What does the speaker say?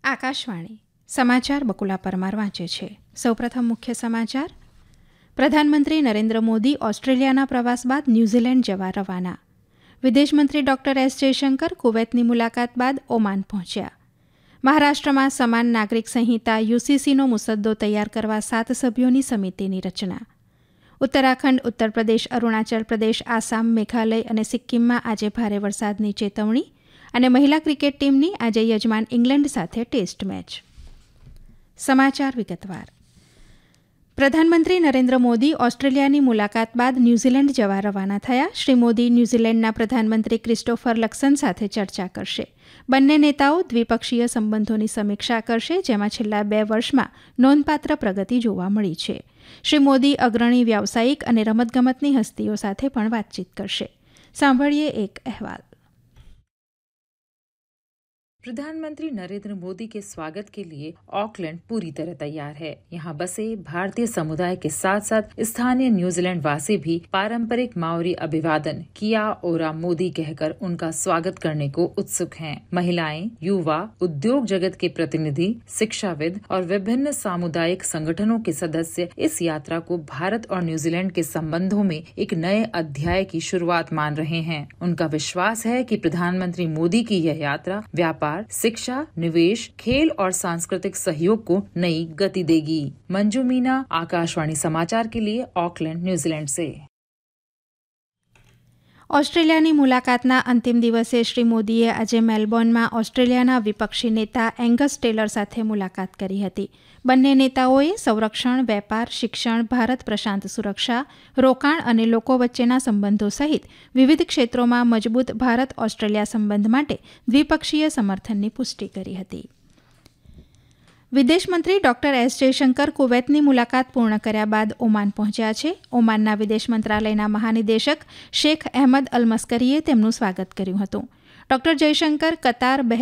આકાશવાણી સમાચાર બકુલા પરમાર વાંચે છે. સૌપ્રથમ મુખ્ય સમાચાર. પ્રધાનમંત્રી નરેન્દ્ર મોદી ઓસ્ટ્રેલિયાના પ્રવાસ બાદ ન્યૂઝીલેન્ડ જવા રવાના. વિદેશમંત્રી ડોક્ટર એસ જયશંકર કુવૈતની મુલાકાત બાદ ઓમાન પહોંચ્યા. મહારાષ્ટ્રમાં સમાન નાગરિક સંહિતા યુસીસીનો મુસદ્દો તૈયાર કરવા 7 સભ્યોની સમિતિની રચના. ઉત્તરાખંડ, ઉત્તર પ્રદેશ, અરુણાચલ પ્રદેશ, આસામ, મેઘાલય અને સિક્કિમમાં આજે ભારે વરસાદની ચેતવણી. અને મહિલા ક્રિકેટ ટીમની આજે યજમાન ઇંગ્લેન્ડ સાથે ટેસ્ટ મેચ. સમાચાર વિગતવાર. પ્રધાનમંત્રી નરેન્દ્ર મોદી ઓસ્ટ્રેલિયાની મુલાકાત બાદ ન્યૂઝીલેન્ડ જવા રવાના થયા. શ્રી મોદી ન્યૂઝીલેન્ડના પ્રધાનમંત્રી ક્રિસ્ટોફર લક્સન સાથે ચર્ચા કરશે. બંને નેતાઓ દ્વિપક્ષીય સંબંધોની સમીક્ષા કરશે, જેમાં છેલ્લા 2 વર્ષમાં નોંધપાત્ર પ્રગતિ જોવા મળી છે. શ્રી મોદી અગ્રણી વ્યાવસાયિક અને રમતગમતની હસ્તીઓ સાથે પણ વાતચીત કરશે. સાંભળીએ એક અહેવાલ. प्रधानमंत्री नरेंद्र मोदी के स्वागत के लिए ऑकलैंड पूरी तरह तैयार है. यहाँ बसे भारतीय समुदाय के साथ साथ स्थानीय न्यूजीलैंड वासी भी पारंपरिक माओरी अभिवादन किया ओरा मोदी कहकर उनका स्वागत करने को उत्सुक हैं. महिलाएं, युवा, उद्योग जगत के प्रतिनिधि, शिक्षाविद और विभिन्न सामुदायिक संगठनों के सदस्य इस यात्रा को भारत और न्यूजीलैंड के संबंधों में एक नए अध्याय की शुरुआत मान रहे हैं. उनका विश्वास है कि प्रधानमंत्री मोदी की यह यात्रा व्यापार, शिक्षा, निवेश, खेल और सांस्कृतिक सहयोग को नई गति देगी. मंजू मीना, आकाशवाणी समाचार के लिए ऑकलैंड, न्यूजीलैंड से. ઓસ્ટ્રેલિયાની મુલાકાતના અંતિમ દિવસે શ્રી મોદીએ આજે મેલબોર્નમાં ઓસ્ટ્રેલિયાના વિપક્ષી નેતા એંગસ ટેલર સાથે મુલાકાત કરી હતી. બંને નેતાઓએ સંરક્ષણ, વેપાર, શિક્ષણ, ભારત પ્રશાંત સુરક્ષા, રોકાણ અને લોકો વચ્ચેના સંબંધો સહિત વિવિધ ક્ષેત્રોમાં મજબૂત ભારત ઓસ્ટ્રેલિયા સંબંધ માટે દ્વિપક્ષીય સમર્થનની પુષ્ટિ કરી હતી. વિદેશમંત્રી ડોક્ટર એસ જયશંકર કુવૈતની મુલાકાત પૂર્ણ કર્યા બાદ ઓમાન પહોંચ્યા છે. ઓમાનના વિદેશ મંત્રાલયના મહાનિદેશક શેખ અહેમદ અલ મસ્કરીએ તેમનું સ્વાગત કર્યું હતું. ડોક્ટર જયશંકર કતાર,